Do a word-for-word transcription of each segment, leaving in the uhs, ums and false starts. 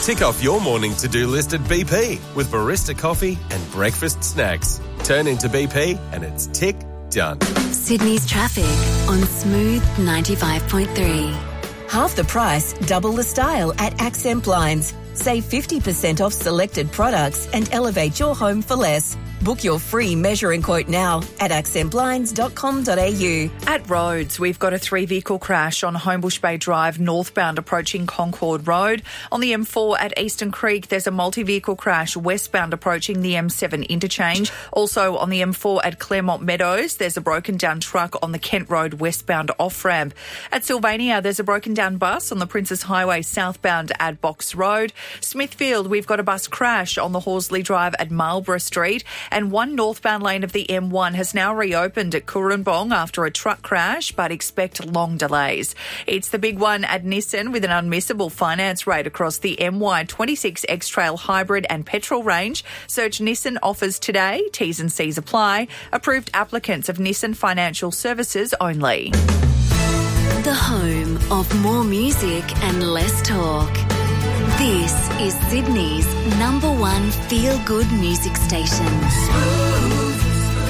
Tick off your morning to-do list at B P with barista coffee and breakfast snacks. Turn into B P and it's tick done. Sydney's traffic on Smooth ninety-five point three. Half the price, double the style at Accent Blinds. Save fifty percent off selected products and elevate your home for less. Book your free measuring quote now at accent blinds dot com dot a u. At Roads, we've got a three-vehicle crash on Homebush Bay Drive, northbound approaching Concord Road. On the M four at Eastern Creek, there's a multi-vehicle crash westbound approaching the M seven interchange. Also on the M four at Claremont Meadows, there's a broken-down truck on the Kent Road westbound off-ramp. At Sylvania, there's a broken-down bus on the Princes Highway southbound at Box Road. Smithfield, we've got a bus crash on the Horsley Drive at Marlborough Street. And one northbound lane of the M one has now reopened at Coorambong after a truck crash, but expect long delays. It's the big one at Nissan with an unmissable finance rate across the M Y twenty-six X-Trail hybrid and petrol range. Search Nissan offers today. T's and C's apply. Approved applicants of Nissan Financial Services only. The home of more music and less talk. This is Sydney's number one feel-good music station. Smooth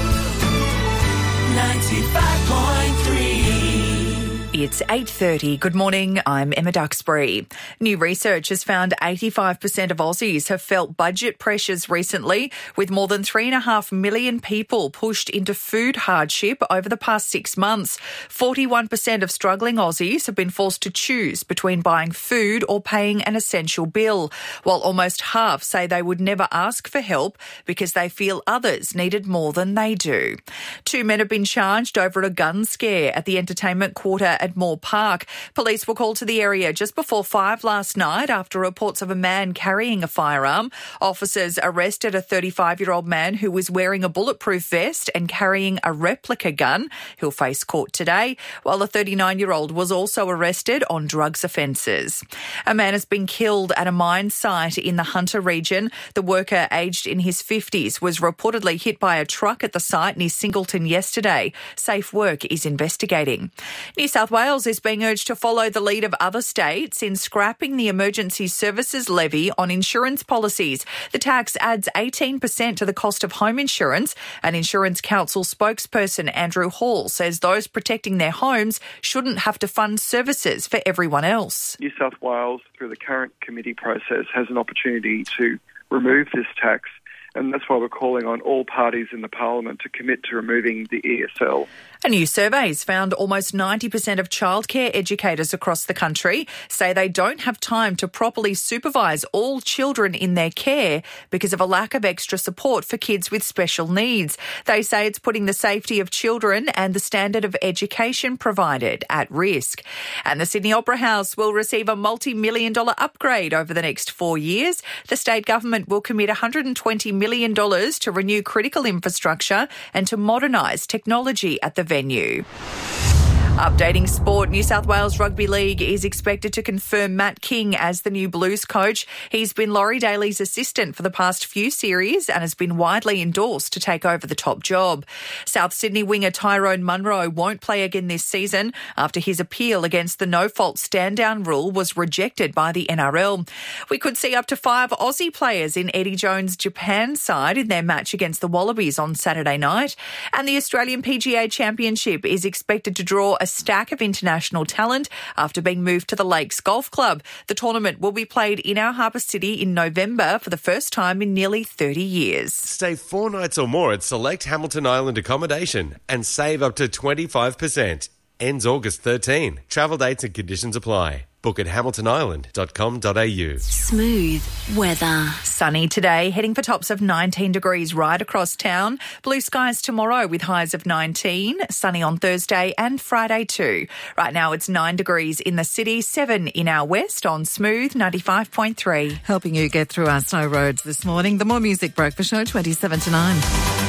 ninety-five point three. It's eight thirty. Good morning. I'm Emma Duxbury. New research has found eighty-five percent of Aussies have felt budget pressures recently, with more than three and a half million people pushed into food hardship over the past six months. forty-one percent of struggling Aussies have been forced to choose between buying food or paying an essential bill, while almost half say they would never ask for help because they feel others needed more than they do. Two men have been charged over a gun scare at the entertainment quarter at Moore Park. Police were called to the area just before five last night after reports of a man carrying a firearm. Officers arrested a thirty-five-year-old man who was wearing a bulletproof vest and carrying a replica gun. He'll face court today, while a thirty-nine-year-old was also arrested on drugs offences. A man has been killed at a mine site in the Hunter region. The worker, aged in his fifties, was reportedly hit by a truck at the site near Singleton yesterday. Safe Work is investigating. New South Wales is being urged to follow the lead of other states in scrapping the emergency services levy on insurance policies. The tax adds eighteen percent to the cost of home insurance. An Insurance Council spokesperson, Andrew Hall, says those protecting their homes shouldn't have to fund services for everyone else. New South Wales, through the current committee process, has an opportunity to remove this tax, and that's why we're calling on all parties in the parliament to commit to removing the E S L. A new survey has found almost ninety percent of childcare educators across the country say they don't have time to properly supervise all children in their care because of a lack of extra support for kids with special needs. They say it's putting the safety of children and the standard of education provided at risk. And the Sydney Opera House will receive a multi-million dollar upgrade over the next four years. The state government will commit one hundred twenty million dollars to renew critical infrastructure and to modernise technology at the venue. Updating sport, New South Wales Rugby League is expected to confirm Matt King as the new Blues coach. He's been Laurie Daly's assistant for the past few series and has been widely endorsed to take over the top job. South Sydney winger Tyrone Munro won't play again this season after his appeal against the no-fault stand-down rule was rejected by the N R L. We could see up to five Aussie players in Eddie Jones' Japan side in their match against the Wallabies on Saturday night. And the Australian P G A Championship is expected to draw a stack of international talent after being moved to the Lakes Golf Club. The tournament will be played in our Harbour City in November for the first time in nearly thirty years. Stay four nights or more at select Hamilton Island accommodation and save up to twenty-five percent. Ends August thirteenth. Travel dates and conditions apply. Book at hamilton island dot com dot a u. Smooth weather. Sunny today, heading for tops of nineteen degrees right across town. Blue skies tomorrow with highs of nineteen. Sunny on Thursday and Friday too. Right now it's nine degrees in the city, seven in our west on Smooth ninety-five point three. Helping you get through our snow roads this morning. The More Music Breakfast Show, twenty-seven to nine.